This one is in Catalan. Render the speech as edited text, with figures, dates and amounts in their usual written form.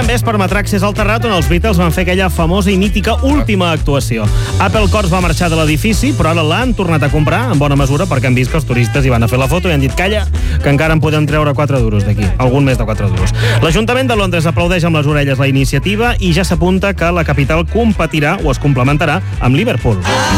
també es permetrà accés al terrat on els Beatles van fer aquella famosa i mítica última actuació. Apple Corps va marxar de l'edifici, però ara l'han tornat a comprar, en bona mesura, perquè han vist que els turistes hi van a fer la foto i han dit, calla, que encara en podem treure 4 duros d'aquí, algun més de 4 duros. L'Ajuntament de Londres aplaudeix amb les orelles la iniciativa i ja s'apunta que la capital competirà o es complementarà amb Liverpool.